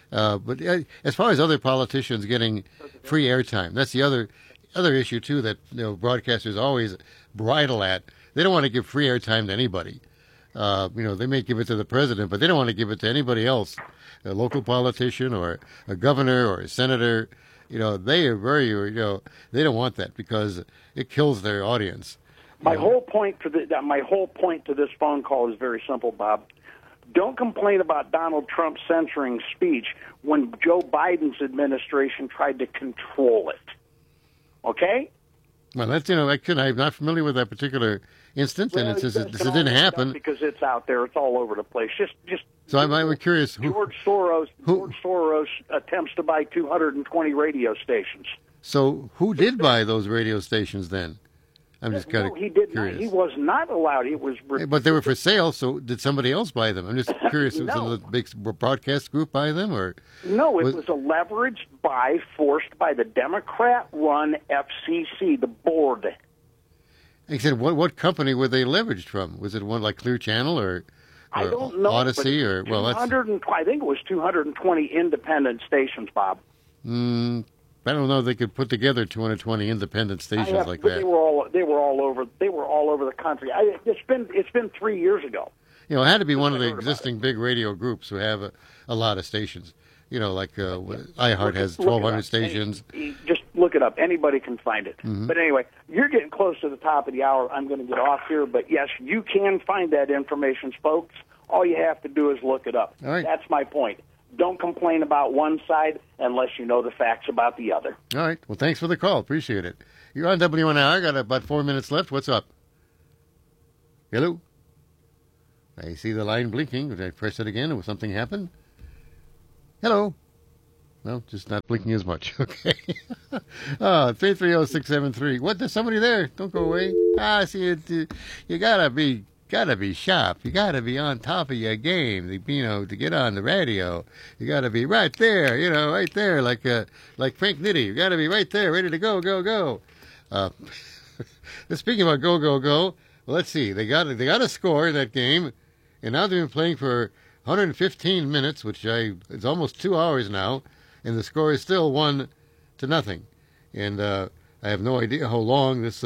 S1: as far as other politicians getting free airtime, that's the other issue too that broadcasters always bridle at. They don't want to give free airtime to anybody. They may give it to the president, but they don't want to give it to anybody else, a local politician or a governor or a senator. They are very, they don't want that because it kills their audience.
S14: My whole point to this phone call is very simple, Bob. Don't complain about Donald Trump censoring speech when Joe Biden's administration tried to control it. Okay?
S1: Well, that's I'm not familiar with that particular instance, and it didn't happen
S14: because it's out there. It's all over the place. Just.
S1: So I'm curious.
S14: George Soros attempts to buy 220 radio stations.
S1: So who did buy those radio stations then? I'm just kind of curious.
S14: He was not allowed. It was.
S1: But they were for sale. So did somebody else buy them? I'm just curious. No. Was some of the big broadcast group buy them, or
S14: no? It was a leveraged buy forced by the Democrat-run FCC, the board.
S1: He said, "What company were they leveraged from? Was it one like Clear Channel or
S14: I don't know,
S1: Odyssey or
S14: I think it was 220 independent stations, Bob.
S1: I don't know if they could put together 220 independent stations like that.
S14: They were all over the country. It's been 3 years ago.
S1: It had to be one of the existing big radio groups who have a lot of stations. Like iHeart has 1,200 stations.
S14: Just look it up. Anybody can find it. Mm-hmm. But anyway, you're getting close to the top of the hour. I'm going to get off here. But yes, you can find that information, folks, all you have to do is look it up.
S1: All right.
S14: That's my point. Don't complain about one side unless you know the facts about the other.
S1: All right. Well, thanks for the call. Appreciate it. You're on WNR. Got about 4 minutes left. What's up? Hello? I see the line blinking. Did I press it again? Will something happen? Hello? Well, just not blinking as much. Okay. 330-673. What? There's somebody there. Don't go away. See it. You gotta be sharp. You gotta be on top of your game. To get on the radio, you gotta be right there. Right there, like Frank Nitti. You gotta be right there, ready to go. Speaking about go. Well, let's see. They got a score in that game, and now they've been playing for 115 minutes, which it's almost 2 hours now. And the score is still 1-0, and I have no idea how long this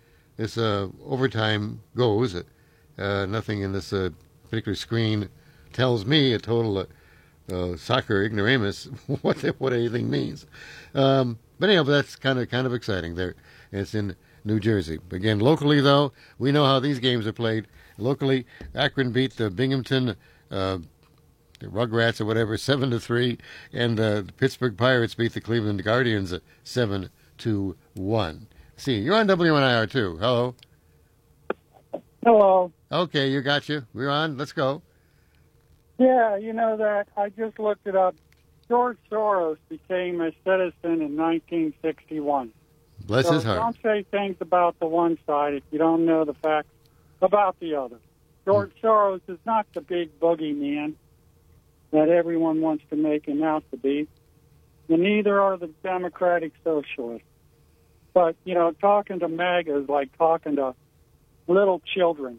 S1: overtime goes. Nothing in this particular screen tells me a total soccer ignoramus what anything means. But anyhow, that's kind of exciting there. And it's in New Jersey. Again, locally though, we know how these games are played. Locally, Akron beat the Binghamton. The Rugrats or whatever, 7-3, and the Pittsburgh Pirates beat the Cleveland Guardians 7-1. See, you're on WNIR too. Hello.
S15: Hello.
S1: Okay, you got you. We're on. Let's go.
S15: Yeah, you know that. I just looked it up. George Soros became a citizen in 1961.
S1: Bless his heart.
S15: Don't say things about the one side if you don't know the facts about the other. George Soros is not the big boogeyman that everyone wants to make him out to be, and neither are the Democratic Socialists. But, talking to MAGA is like talking to little children.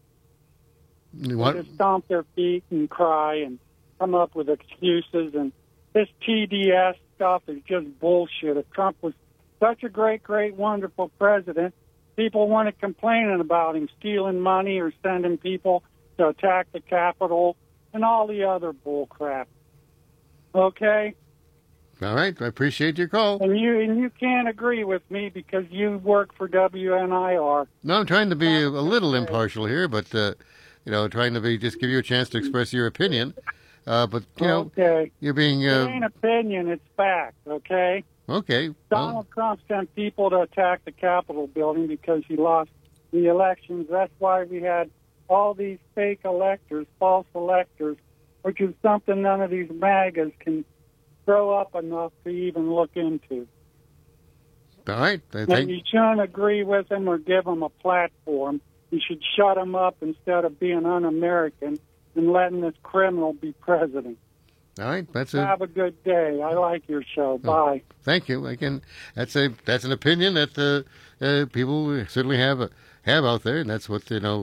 S1: What?
S15: They just stomp their feet and cry and come up with excuses, and this TDS stuff is just bullshit. If Trump was such a great, wonderful president, people weren't complaining about him stealing money or sending people to attack the Capitol and all the other bull crap. Okay?
S1: All right. I appreciate your call.
S15: And you can't agree with me because you work for WNIR.
S1: No, I'm trying to be a little impartial here, but, trying to just give you a chance to express your opinion. But,
S15: okay.
S1: You're being...
S15: It ain't opinion, it's fact, okay?
S1: Okay.
S15: Donald Trump sent people to attack the Capitol building because he lost the elections. That's why we had all these fake electors, false electors, which is something none of these MAGAs can grow up enough to even look into.
S1: All right.
S15: And you shouldn't agree with them or give them a platform. You should shut them up instead of being un-American and letting this criminal be president.
S1: All right.
S15: Have a good day. I like your show. Bye.
S1: Thank you. Again, that's an opinion that people certainly have out there, and that's what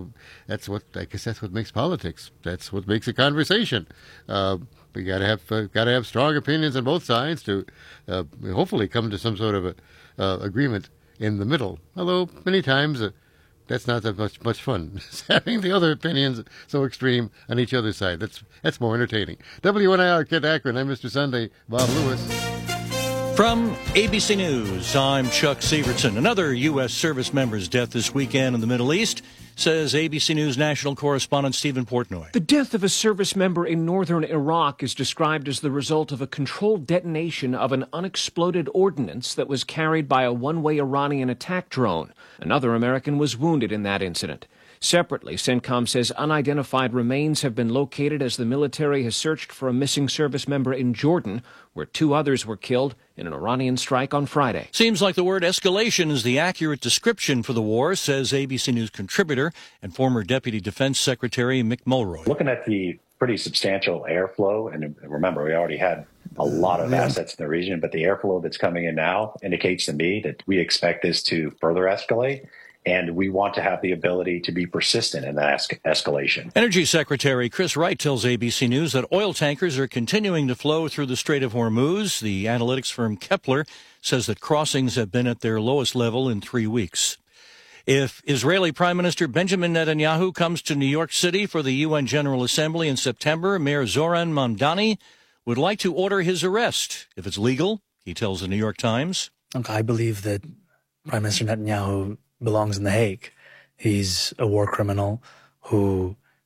S1: I guess that's what makes politics. That's what makes a conversation. We gotta have strong opinions on both sides to hopefully come to some sort of agreement in the middle. Although many times that's not that much fun. Having the other opinions so extreme on each other's side. That's more entertaining. WNIR Kid Akron. I'm Mr. Sunday, Bob Lewis.
S16: From ABC News, I'm Chuck Severson. Another U.S. service member's death this weekend in the Middle East, says ABC News national correspondent Stephen Portnoy.
S17: The death of a service member in northern Iraq is described as the result of a controlled detonation of an unexploded ordnance that was carried by a one-way Iranian attack drone. Another American was wounded in that incident. Separately, CENTCOM says unidentified remains have been located as the military has searched for a missing service member in Jordan, where 2 others were killed in an Iranian strike on Friday.
S16: Seems like the word escalation is the accurate description for the war, says ABC News contributor and former Deputy Defense Secretary Mick Mulroy.
S18: Looking at the pretty substantial airflow, and remember, we already had a lot of assets in the region, but the airflow that's coming in now indicates to me that we expect this to further escalate. And we want to have the ability to be persistent in that escalation.
S16: Energy Secretary Chris Wright tells ABC News that oil tankers are continuing to flow through the Strait of Hormuz. The analytics firm Kepler says that crossings have been at their lowest level in 3 weeks. If Israeli Prime Minister Benjamin Netanyahu comes to New York City for the UN General Assembly in September, Mayor Zoran Mamdani would like to order his arrest. If it's legal, he tells the New York Times.
S19: Look, I believe that Prime Minister Netanyahu belongs in The Hague. He's a war criminal who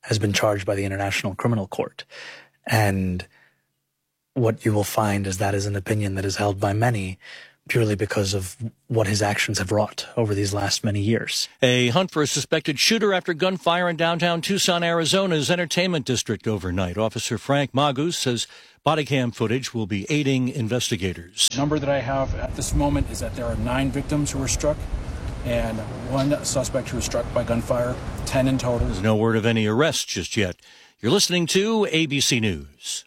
S19: has been charged by the International Criminal Court. And what you will find is that is an opinion that is held by many purely because of what his actions have wrought over these last many years.
S16: A hunt for a suspected shooter after gunfire in downtown Tucson, Arizona's entertainment district overnight. Officer Frank Magus says body cam footage will be aiding investigators.
S20: The number that I have at this moment is that there are 9 victims who were struck and 1 suspect who was struck by gunfire, 10 in total.
S16: There's no word of any arrests just yet. You're listening to ABC News.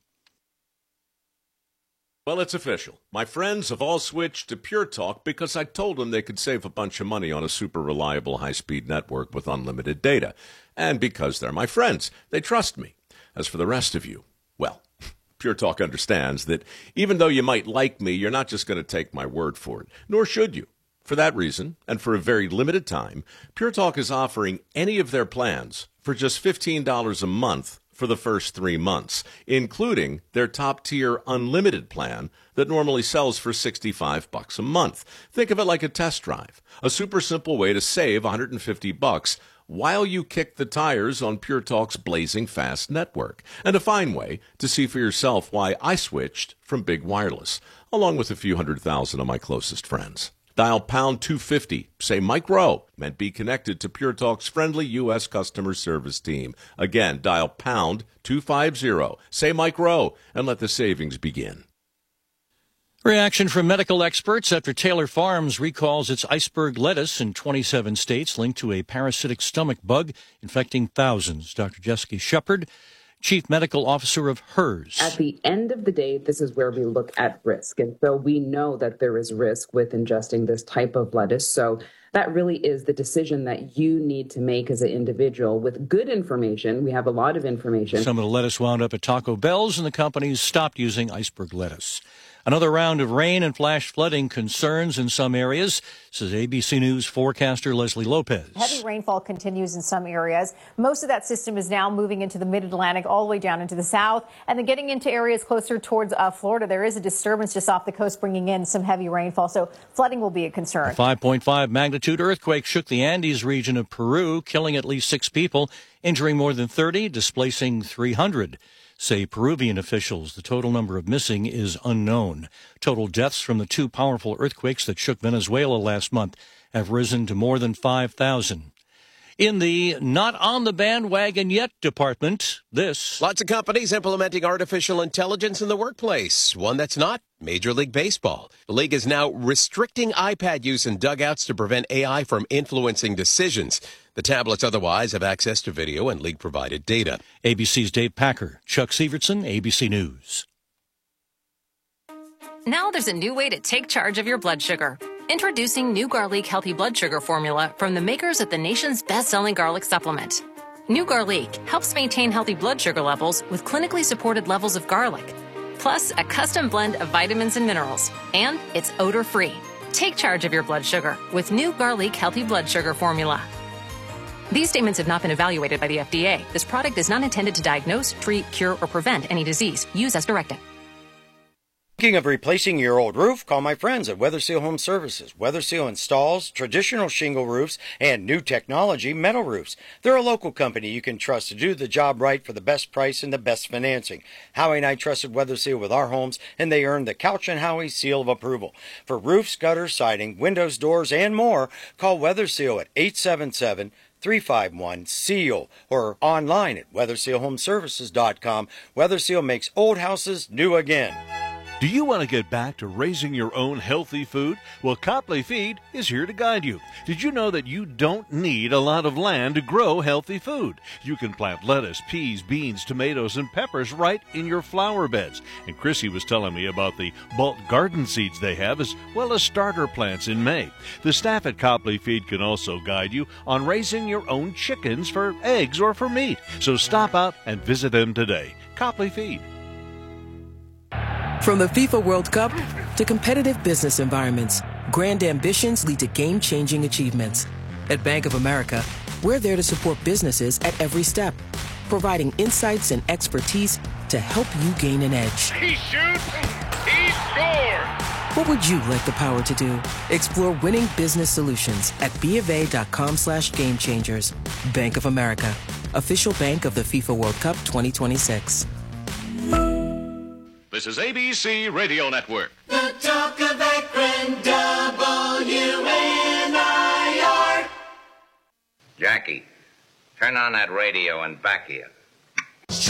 S21: Well, it's official. My friends have all switched to Pure Talk because I told them they could save a bunch of money on a super reliable high-speed network with unlimited data. And because they're my friends, they trust me. As for the rest of you, well, Pure Talk understands that even though you might like me, you're not just going to take my word for it, nor should you. For that reason, and for a very limited time, Pure Talk is offering any of their plans for just $15 a month for the first 3 months, including their top-tier unlimited plan that normally sells for $65 a month. Think of it like a test drive, a super simple way to save $150 while you kick the tires on Pure Talk's blazing fast network, and a fine way to see for yourself why I switched from big wireless, along with a few 100,000 of my closest friends. Dial pound 250, say Mike Rowe, and be connected to Pure Talk's friendly U.S. customer service team. Again, dial pound 250, say Mike Rowe, and let the savings begin.
S16: Reaction from medical experts after Taylor Farms recalls its iceberg lettuce in 27 states linked to a parasitic stomach bug infecting thousands. Dr. Jessica Shepard, Chief Medical Officer of HERS.
S22: At the end of the day, this is where we look at risk. And so we know that there is risk with ingesting this type of lettuce. So that really is the decision that you need to make as an individual with good information. We have a lot of information.
S16: Some of the lettuce wound up at Taco Bell's, and the companies stopped using iceberg lettuce. Another round of rain and flash flooding concerns in some areas, says ABC News forecaster Leslie Lopez.
S23: Heavy rainfall continues in some areas. Most of that system is now moving into the mid-Atlantic all the way down into the south and then getting into areas closer towards Florida. There is a disturbance just off the coast bringing in some heavy rainfall, so flooding will be a concern.
S16: A 5.5 magnitude earthquake shook the Andes region of Peru, killing at least 6 people, injuring more than 30, displacing 300. Say Peruvian officials. The total number of missing is unknown. Total deaths from the 2 powerful earthquakes that shook Venezuela last month have risen to more than 5,000. In the not on the bandwagon yet department, this.
S24: Lots of companies implementing artificial intelligence in the workplace. One that's not Major League Baseball. The league is now restricting iPad use in dugouts to prevent AI from influencing decisions. The tablets otherwise have access to video and league-provided data.
S16: ABC's Dave Packer, Chuck Severson, ABC News.
S25: Now there's a new way to take charge of your blood sugar. Introducing new Garlic Healthy Blood Sugar Formula from the makers of the nation's best-selling garlic supplement. New Garlic helps maintain healthy blood sugar levels with clinically supported levels of garlic, plus a custom blend of vitamins and minerals, and it's odor-free. Take charge of your blood sugar with new Garlic Healthy Blood Sugar Formula. These statements have not been evaluated by the FDA. This product is not intended to diagnose, treat, cure, or prevent any disease. Use as directed.
S26: Thinking of replacing your old roof? Call my friends at Weather Seal Home Services. Weather Seal installs traditional shingle roofs and new technology metal roofs. They're a local company you can trust to do the job right for the best price and the best financing. Howie and I trusted Weather Seal with our homes, and they earned the Couch and Howie seal of approval. For roofs, gutters, siding, windows, doors, and more, call Weather Seal at 877-351-SEAL or online at WeatherSealHomeservices.com. Weather Seal makes old houses new again.
S10: Do you want to get back to raising your own healthy food? Well, Copley Feed is here to guide you. Did you know that you don't need a lot of land to grow healthy food? You can plant lettuce, peas, beans, tomatoes, and peppers right in your flower beds. And Chrissy was telling me about the bulk garden seeds they have, as well as starter plants in May. The staff at Copley Feed can also guide you on raising your own chickens for eggs or for meat. So stop out and visit them today. Copley Feed.
S27: From the FIFA World Cup to competitive business environments, grand ambitions lead to game-changing achievements. At Bank of America, we're there to support businesses at every step, providing insights and expertise to help you gain an edge.
S12: He shoots, he scores!
S27: What would you like the power to do? Explore winning business solutions at BofA.com/gamechangers. Bank of America. official bank of the FIFA World Cup 2026.
S2: This is ABC Radio Network.
S3: The talk of Akron, WNIR.
S4: Jackie, turn on that radio and back here.